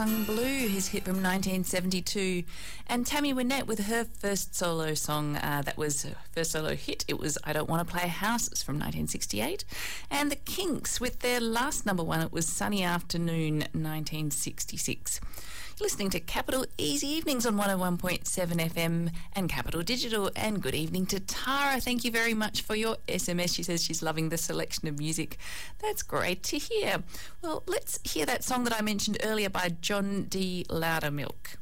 Blue, his hit from 1972, and Tammy Wynette with her first solo song, that was her first solo hit. It was I Don't Want to Play Houses from 1968, and the Kinks with their last number one, it was Sunny Afternoon 1966. You're listening to Capital Easy Evenings on 101.7 FM and Capital Digital, and good evening to Tara. Thank you very much for your SMS. She says she's loving the selection of music. That's great to hear. Well, let's hear that song that I mentioned earlier by John D. Loudermilk.